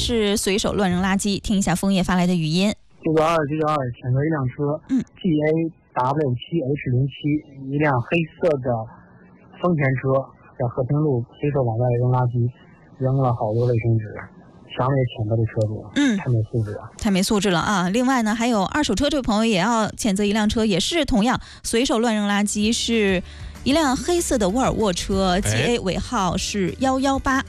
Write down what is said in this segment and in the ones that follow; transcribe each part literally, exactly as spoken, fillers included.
是随手乱扔垃圾。听一下枫叶发来的语音。 九九二九九二谴责一辆车， 嗯 G A W 七 H 零七，一辆黑色的丰田车在和平路随手往外扔垃圾，扔了好多卫生纸，强烈谴责这车主， 嗯， 太没素质了， 太没素质了啊！另外呢，还有二手车这位朋友也要谴责一辆车，也是同样随手乱扔垃圾，是一辆黑色的沃尔沃车 ，G A 尾号是幺幺八。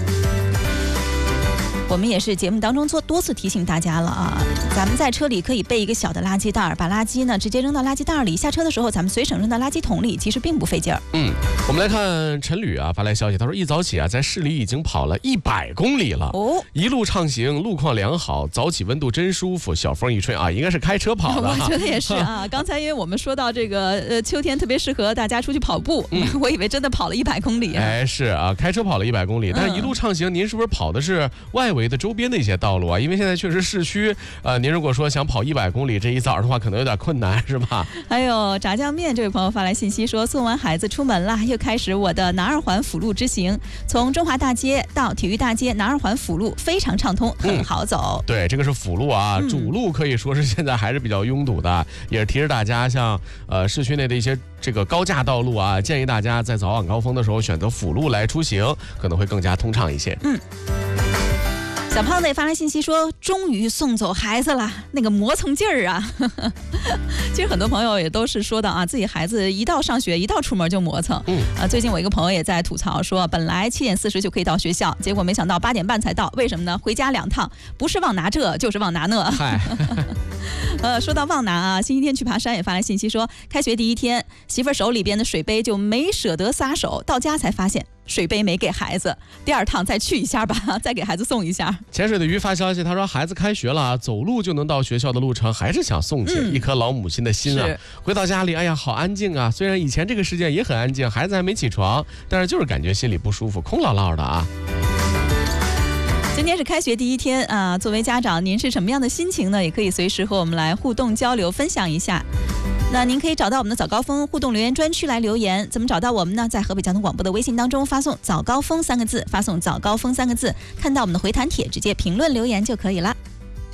我们也是节目当中做多次提醒大家了啊，咱们在车里可以备一个小的垃圾袋，把垃圾呢直接扔到垃圾袋里，下车的时候咱们随手扔到垃圾桶里，其实并不费劲儿。 嗯，我们来看陈吕啊发来消息，他说一早起啊在市里已经跑了一百公里了，哦，一路畅行，路况良好，早起温度真舒服，小风一吹啊，应该是开车跑的。 我觉得也是啊，刚才因为我们说到这个呃秋天特别适合大家出去跑步，嗯、我以为真的跑了一百公里、啊。 哎，是啊，开车跑了一百公里，但是一路畅行，嗯、您是不是跑的是外围的周边的一些道路啊？因为现在确实市区，呃，您如果说想跑一百公里这一早的话，可能有点困难，是吧？ 还有炸酱面这位朋友发来信息说，送完孩子出门了，又开始我的南二环辅路之行，从中华大街到体育大街，南二环辅路非常畅通，很好走。 嗯、对，这个是辅路啊， 嗯、 主路可以说是现在还是比较拥堵的，也是提示大家，像呃市区内的一些这个高架道路啊，建议大家在早晚高峰的时候选择辅路来出行，可能会更加通畅一些。 嗯。小胖子也发来信息说，终于送走孩子了，那个磨蹭劲儿啊其实很多朋友也都是说的啊，自己孩子一到上学一到出门就磨蹭。嗯啊，最近我一个朋友也在吐槽说，本来七点四十就可以到学校，结果没想到八点半才到，为什么呢？回家两趟，不是忘拿这就是忘拿那。 嗨呃，说到忘拿啊，星期天去爬山也发来信息说，开学第一天，媳妇儿手里边的水杯就没舍得撒手，到家才发现水杯没给孩子，第二趟再去一下吧，再给孩子送一下。 潜水的鱼发消息，他说孩子开学了，走路就能到学校的路程，还是想送去，嗯、一颗老母亲的心啊。回到家里，哎呀，好安静啊！虽然以前这个时间也很安静，孩子还没起床，但是就是感觉心里不舒服，空落落的啊。 今天是开学第一天啊，作为家长，您是什么样的心情呢？也可以随时和我们来互动交流，分享一下。那您可以找到我们的早高峰互动留言专区来留言，怎么找到我们呢？在河北交通广播的微信当中发送早高峰三个字，发送早高峰三个字，看到我们的回弹帖，直接评论留言就可以了。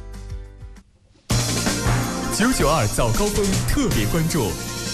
九九二早高峰特别关注。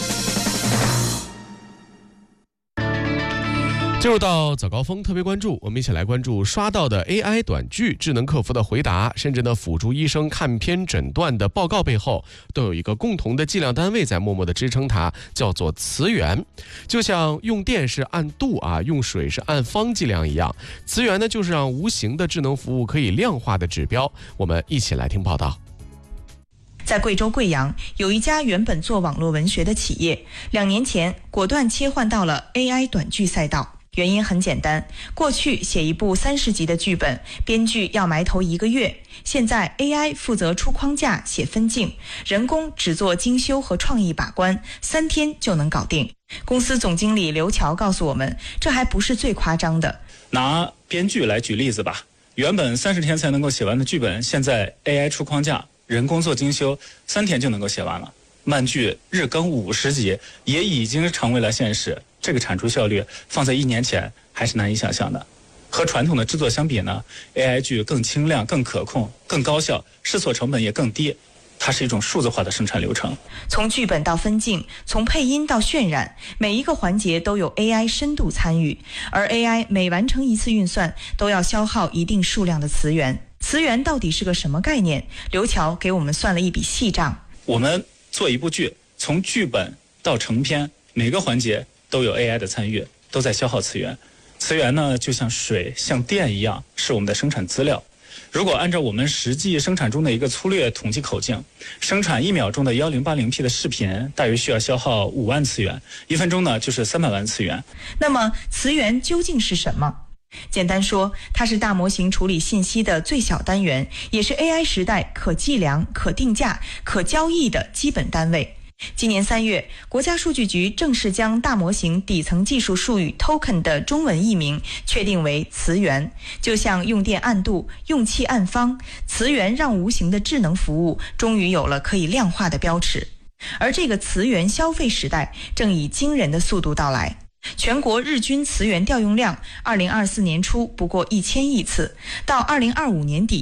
进入到早高峰特别关注，我们一起来关注刷到的 A I 短句、智能客服的回答，甚至呢辅助医生看片诊断的报告背后，都有一个共同的计量单位在默默的支撑它，叫做词源。就像用电是按度啊，用水是按方计量一样，词源呢就是让无形的智能服务可以量化的指标。我们一起来听报道。 在贵州贵阳，有一家原本做网络文学的企业，两年前果断切换到了 A I 短剧赛道。原因很简单，过去写一部三十集的剧本，编剧要埋头一个月，现在 A I 负责出框架、写分镜，人工只做精修和创意把关，三天就能搞定。公司总经理刘乔告诉我们，这还不是最夸张的。 拿编剧来举例子吧，原本三十天才能够写完的剧本，现在 A I 出框架，人工做精修，三天就能够写完了。漫剧日更五十集也已经成为了现实，这个产出效率放在一年前还是难以想象的。和传统的制作相比呢 ，A I 剧更轻量、更可控、更高效，试错成本也更低。它是一种数字化的生产流程， 从剧本到分镜，从配音到渲染，每一个环节都有 A I 深度参与，而 A I 每完成一次运算都要消耗一定数量的词源。词源到底是个什么概念？刘乔给我们算了一笔细账。 我们做一部剧，从剧本到成片，每个环节都有 A I 的参与，都在消耗词源。词源呢，就像水、像电一样，是我们的生产资料。如果按照我们实际生产中的一个粗略统计口径，生产一秒钟的 一零八零 P 的视频，大约需要消耗五万词源，一分钟呢就是三百万词源。 那么词源究竟是什么？简单说，它是大模型处理信息的最小单元，也是 A I 时代可计量、可定价、可交易的基本单位。今年三月，国家数据局正式将大模型底层技术术语 token 的中文译名确定为词源。就像用电按度、用气按方，词源让无形的智能服务终于有了可以量化的标尺。而这个词源消费时代正以惊人的速度到来。全国日均词源调用量，二零二四年初不过一千亿次，到二零二五年底